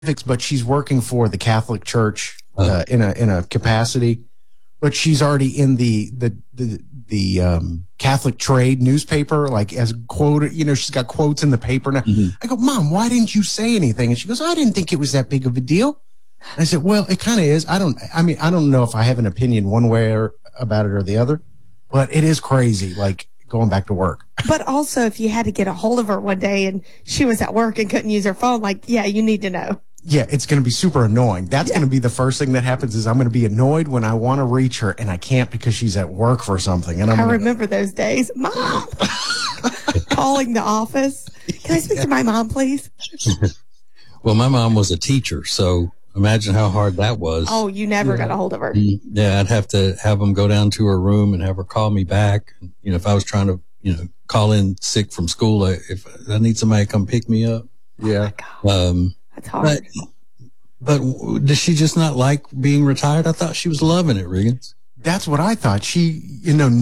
but she's working for the Catholic Church in a capacity, but she's already in the Catholic Trade newspaper, like as quoted, she's got quotes in the paper now. I go, Mom, why didn't you say anything? And she goes, I didn't think it was that big of a deal. I said, well, it kind of is. I don't know if I have an opinion one way about it or the other, but it is crazy, like going back to work. But also, if you had to get a hold of her one day and she was at work and couldn't use her phone, like, yeah, you need to know. Yeah, it's going to be super annoying. That's going to be the first thing that happens is I'm going to be annoyed when I want to reach her and I can't because she's at work for something. And I remember those days. Mom! Calling the office. Can I speak to my mom, please? Well, my mom was a teacher, so imagine how hard that was. Oh, you never got a hold of her. Yeah, I'd have to have them go down to her room and have her call me back. If I was trying to, call in sick from school, if I need somebody to come pick me up. Yeah. That's hard. But does she just not like being retired? I thought she was loving it, Riggins. That's what I thought. She,